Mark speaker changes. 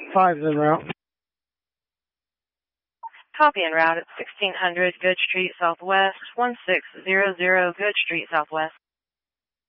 Speaker 1: 5's en route.
Speaker 2: Copy en route at 1600 Good Street Southwest, 1600 Good Street Southwest.